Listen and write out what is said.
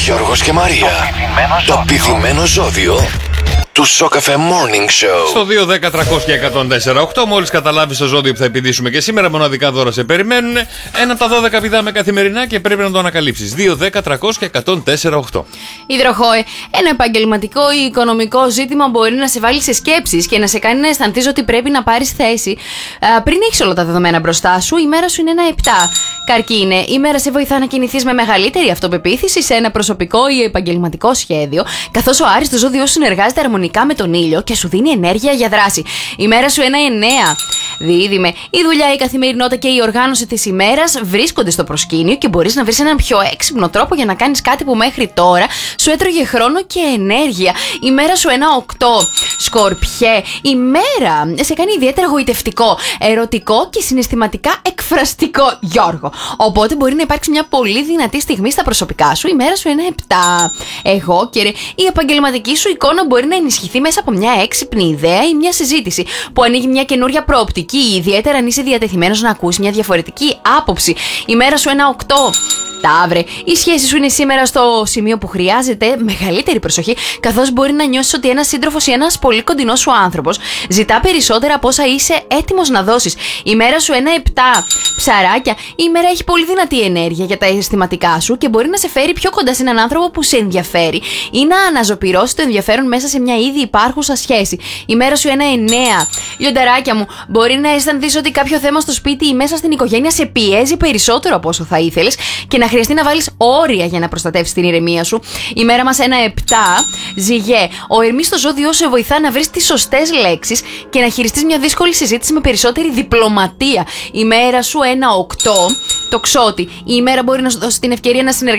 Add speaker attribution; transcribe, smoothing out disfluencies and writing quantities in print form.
Speaker 1: Γιώργος και Μαρία. Το πηδημένο ζώδιο του Σοκαφέ Morning Show.
Speaker 2: Στο 2-10-300-1048, μόλις καταλάβεις το ζώδιο που θα επιδίσουμε και σήμερα, μοναδικά δώρα σε περιμένουν. Ένα από τα 12 πηδάμε καθημερινά και πρέπει να το ανακαλύψεις. 2-10-300-1048.
Speaker 3: Υδροχόε, ένα επαγγελματικό ή οικονομικό ζήτημα μπορεί να σε βάλει σε σκέψεις και να σε κάνει να αισθανθείς ότι πρέπει να πάρεις θέση. Πριν έχεις όλα τα δεδομένα μπροστά σου, η μέρα σου είναι ένα 7. Καρκίνε, η μέρα σε βοηθά να κινηθείς με μεγαλύτερη αυτοπεποίθηση σε ένα προσωπικό ή επαγγελματικό σχέδιο, καθώς ο Άρης, το ζώδιο σου, συνεργάζεται αρμονικά με τον ήλιο και σου δίνει ενέργεια για δράση. Η μέρα σου ένα 9. Δίδυμε, η δουλειά, η καθημερινότητα και η οργάνωση της ημέρας βρίσκονται στο προσκήνιο και μπορείς να βρεις έναν πιο έξυπνο τρόπο για να κάνεις κάτι που μέχρι τώρα σου έτρωγε χρόνο και ενέργεια. Η μέρα σου ένα 8. Σκορπιέ, η μέρα σε κάνει ιδιαίτερα γοητευτικό, ερωτικό και συναισθηματικά εκφραστικό, Γιώργο. Οπότε μπορεί να υπάρξει μια πολύ δυνατή στιγμή στα προσωπικά σου. Η μέρα σου ένα 7. Εγώ, κύριε, η επαγγελματική σου εικόνα μπορεί να ενισχυθεί μέσα από μια έξυπνη ιδέα ή μια συζήτηση που ανοίγει μια καινούρια προοπτική, ιδιαίτερα αν είσαι διατεθειμένος να ακούσει μια διαφορετική άποψη. Η μέρα σου ένα 8. Ταύρε, η σχέση σου είναι σήμερα στο σημείο που χρειάζεται μεγαλύτερη προσοχή, καθώς μπορεί να νιώσεις ότι ένας σύντροφος ή ένας πολύ κοντινός σου άνθρωπος ζητά περισσότερα από όσα είσαι έτοιμος να δώσεις. Η μέρα σου ένα 7. Ψαράκια, η μέρα έχει πολύ δυνατή ενέργεια για τα αισθηματικά σου και μπορεί να σε φέρει πιο κοντά σε έναν άνθρωπο που σε ενδιαφέρει ή να αναζωπυρώσει το ενδιαφέρον μέσα σε μια ήδη υπάρχουσα σχέση. Η μέρα σου ένα 9. Λιονταράκια μου, μπορεί να αισθανθείς ότι κάποιο θέμα στο σπίτι ή μέσα στην οικογένεια σε πιέζει περισσότερο από όσο θα ήθελες και να χρειαστεί να βάλεις όρια για να προστατεύσεις την ηρεμία σου. Η μέρα μας ένα 7. Ζυγέ, ο Ερμής στο ζώδιό σε βοηθά να βρεις τις σωστές λέξεις και να χειριστείς μια δύσκολη συζήτηση με περισσότερη διπλωματία. Η μέρα σου ένα 8. Τοξότη, η ημέρα μπορεί να σου δώσει την ευκαιρία να συνεργαστείς